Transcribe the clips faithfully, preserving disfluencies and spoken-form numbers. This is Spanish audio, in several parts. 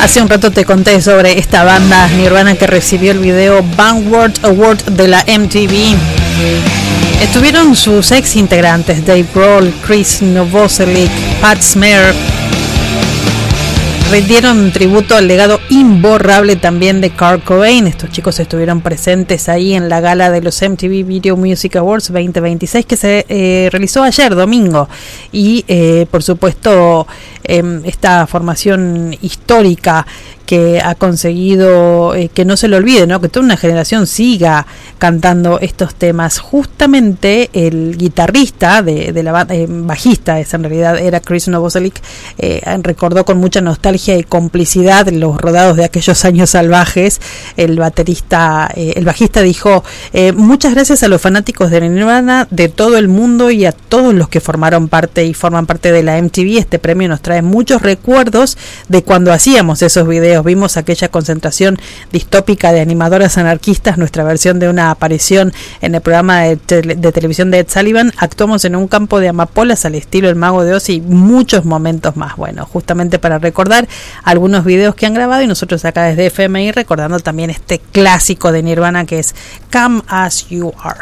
Hace un rato te conté sobre esta banda Nirvana que recibió el video Vanguard Award de la M T V. Estuvieron sus ex integrantes Dave Grohl, Chris Novoselic, Pat Smear. Rindieron tributo al legado imborrable también de Kurt Cobain. Estos chicos estuvieron presentes ahí en la gala de los M T V Video Music Awards veinte veintiséis que se eh, realizó ayer domingo, y eh, por supuesto eh, esta formación histórica que ha conseguido eh, que no se lo olvide, ¿no? Que toda una generación siga cantando estos temas. Justamente el guitarrista de, de la banda, eh, bajista es en realidad, era Chris Novoselic, eh, recordó con mucha nostalgia y complicidad los rodados de aquellos años salvajes. El baterista, eh, el bajista dijo, eh, muchas gracias a los fanáticos de Nirvana de todo el mundo y a todos los que formaron parte y forman parte de la M T V. Este premio nos trae muchos recuerdos de cuando hacíamos esos videos. Vimos aquella concentración distópica de animadoras anarquistas, nuestra versión de una aparición en el programa de, tele, de televisión de Ed Sullivan. Actuamos en un campo de amapolas al estilo El Mago de Oz y muchos momentos más. Bueno, justamente para recordar algunos videos que han grabado, y nosotros acá desde F M I recordando también este clásico de Nirvana que es Come As You Are.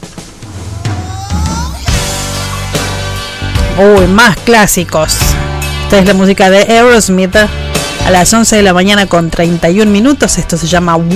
Uy, más clásicos. Esta es la música de Aerosmith. A las once de la mañana con treinta y un minutos. Esto se llama